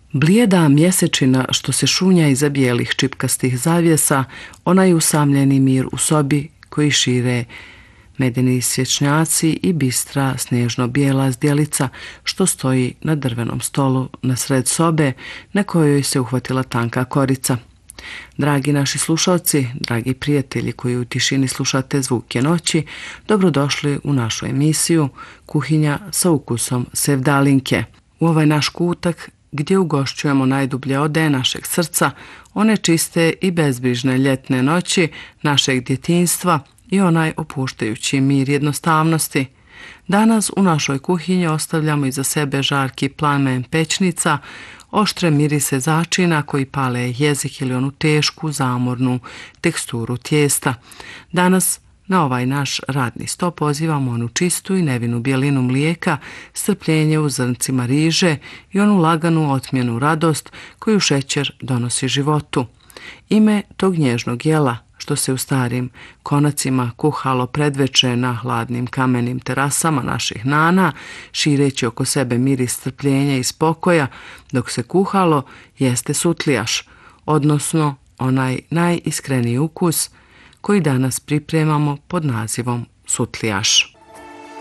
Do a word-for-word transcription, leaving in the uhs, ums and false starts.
Blijeda mjesečina što se šunja iza bijelih čipkastih zavjesa, onaj usamljeni mir u sobi koji šire medeni svječnjaci i bistra snježno-bijela zdjelica što stoji na drvenom stolu na sred sobe na kojoj se uhvatila tanka korica. Dragi naši slušalci, dragi prijatelji koji u tišini slušate zvuke noći, dobrodošli u našu emisiju Kuhinja sa ukusom sevdalinke. U ovaj naš kutak gdje ugošćujemo najdublje ode našeg srca, one čiste i bezbrižne ljetne noći našeg djetinjstva i onaj opuštajući mir jednostavnosti. Danas u našoj kuhinji ostavljamo iza sebe žarki plamen pećnica, oštre mirise začina koji pale jezik ili onu tešku, zamornu teksturu tijesta. Danas na ovaj naš radni sto pozivamo onu čistu i nevinu bjelinu mlijeka, strpljenje u zrncima riže i onu laganu otmjenu radost koju šećer donosi životu. Ime tog nježnog jela što se u starim konacima kuhalo predveče na hladnim kamenim terasama naših nana, šireći oko sebe miris strpljenja i spokoja, dok se kuhalo jeste sutlijaš, odnosno onaj najiskreniji ukus koji danas pripremamo pod nazivom sutlijaš.